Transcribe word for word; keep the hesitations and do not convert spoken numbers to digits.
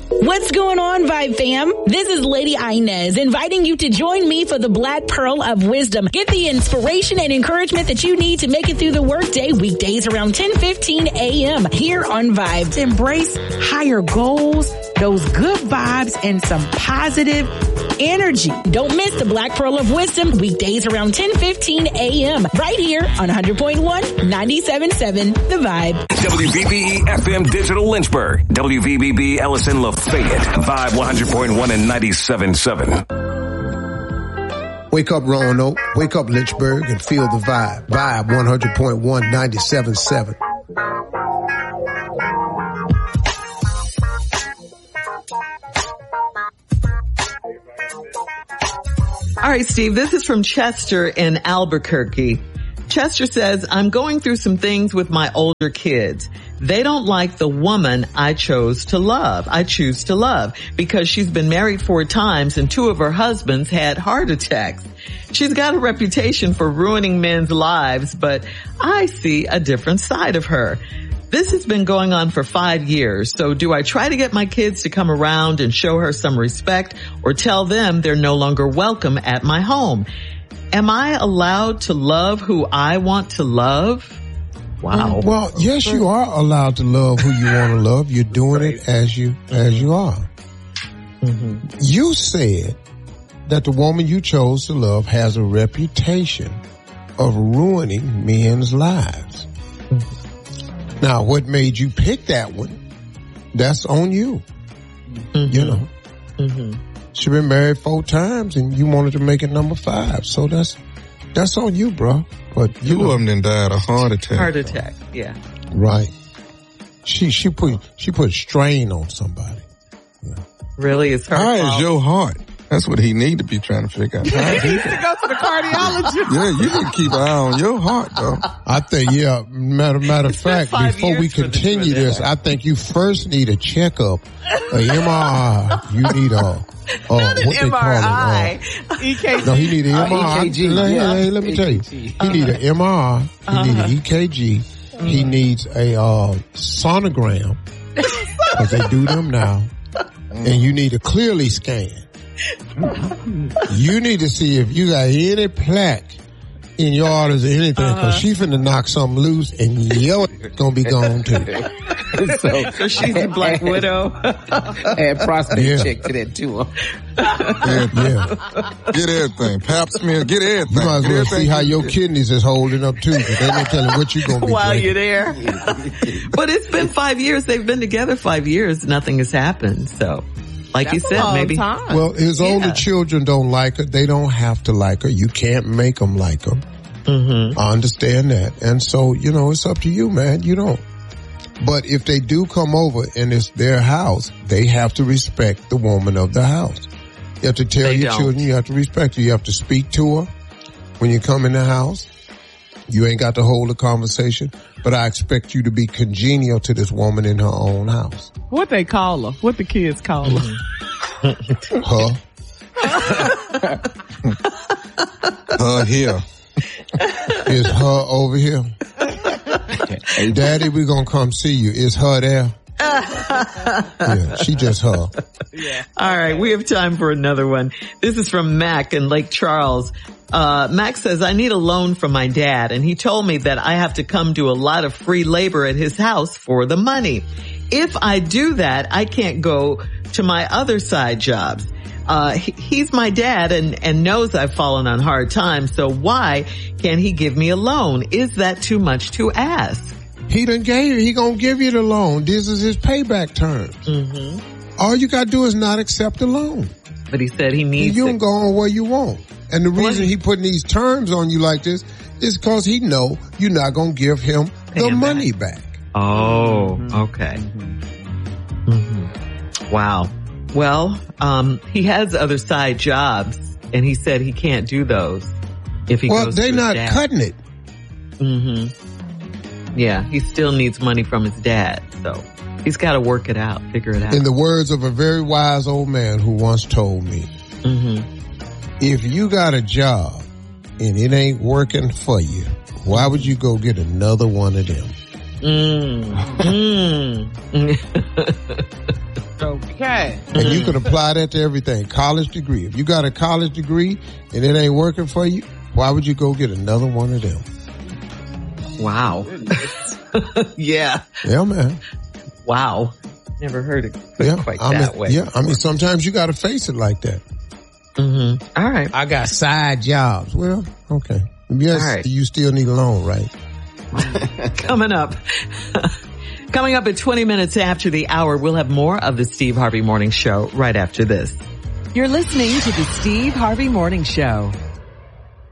What's going on, Vibe fam? This is Lady Inez inviting you to join me for the Black Pearl of Wisdom. Get the inspiration and encouragement that you need to make it through the workday weekdays around ten fifteen a.m. here on Vibe. Embrace higher goals, those good vibes, and some positive energy. Don't miss the Black Pearl of Wisdom weekdays around ten fifteen a.m. right here on one hundred point one, ninety-seven point seven The Vibe. W V B E F M Digital Lynchburg. W V B B Ellison Lafayette. Vibe one hundred point one and ninety-seven point seven. Wake up, Roanoke. Wake up, Lynchburg, and feel the vibe. Vibe one hundred point one, ninety-seven point seven. All right, Steve, this is from Chester in Albuquerque. Chester says, I'm going through some things with my older kids. They don't like the woman I chose to love. I choose to love because she's been married four times and two of her husbands had heart attacks. She's got a reputation for ruining men's lives, but I see a different side of her. This has been going on for five years. So do I try to get my kids to come around and show her some respect or tell them they're no longer welcome at my home? Am I allowed to love who I want to love? Wow. Well, yes, you are allowed to love who you want to love. You're doing it as you, as you are. Mm-hmm. You said that the woman you chose to love has a reputation of ruining men's lives. Mm-hmm. Now, what made you pick that one, that's on you. Mm-hmm. You know. Mm-hmm. She been married four times and you wanted to make it number five. So that's, that's on you, bro. But you Two of them then died of heart attack. Heart attack, yeah. Right. She, she put, she put strain on somebody. Yeah. Really? It's her How fault. is your heart? That's what he need to be trying to figure out. He needs to go to the cardiologist. Yeah, you need to keep an eye on your heart, though. I think, yeah, matter, matter of fact, before we continue this, I think you first need a checkup, a M R I. You need a, uh, what they M R I. call it? Uh, E K G. no, he need an M R I. Uh, E K G, let, yeah. let, let me tell you. He uh-huh. need an M R I. He uh-huh. need an E K G. Uh-huh. He needs a, uh, sonogram. Cause they do them now. And you need a clearly scan. You need to see if you got any plaque in your arteries or anything, uh-huh. cause she finna knock something loose and your gonna be gone too. so, so she's a Black Widow. Add prostate yeah. check to that too. Yeah. Get everything. Pap smear, get everything. You might as well see how your kidneys is holding up too, cause they don't tell you what you gonna be while drinking. You're there. But it's been five years. They've been together five years. Nothing has happened. So. Like That's you said, maybe. Time. Well, his yeah. older children don't like her. They don't have to like her. You can't make them like her. Mm-hmm. I understand that. And so, you know, it's up to you, man. You don't. But if they do come over and it's their house, they have to respect the woman of the house. You have to tell they your don't. children, you have to respect her. You have to speak to her when you come in the house. You ain't got to hold a conversation, but I expect you to be congenial to this woman in her own house. What they call her? What the kids call her? Her. Her here. Is her over here? Hey, Daddy, we gonna come see you. Is her there? Yeah, she just her. Yeah. All right, we have time for another one. This is from Mac in Lake Charles. Uh, Max says, I need a loan from my dad, and he told me that I have to come do a lot of free labor at his house for the money. If I do that, I can't go to my other side jobs. Uh, he, he's my dad and, and knows I've fallen on hard times, so why can't he give me a loan? Is that too much to ask? He done gave you, he gonna give you the loan. This is his payback terms. Mm-hmm. All you gotta do is not accept the loan. But he said he needs You to can go on where you want. And the reason he putting these terms on you like this is because he know you're not going to give him Pay the him money back. back. Oh, mm-hmm. okay. Mm-hmm. Mm-hmm. Wow. Well, um, he has other side jobs, and he said he can't do those if he well, goes they're to his not dad. cutting it. Mm-hmm. Yeah, he still needs money from his dad, so he's got to work it out, figure it out. In the words of a very wise old man who once told me, mm-hmm. if you got a job and it ain't working for you, why would you go get another one of them? Mm. mm. Okay. And you can apply that to everything. College degree. If you got a college degree and it ain't working for you, why would you go get another one of them? Wow. Yeah. Yeah, man. Wow. Never heard it put Yeah, quite I mean, that way. yeah. I mean, sometimes you got to face it like that. Mm-hmm. All right. I got side jobs. Well, okay. Yes, All right. you still need a loan, right? Coming up. Coming up at twenty minutes after the hour, we'll have more of the Steve Harvey Morning Show right after this. You're listening to the Steve Harvey Morning Show.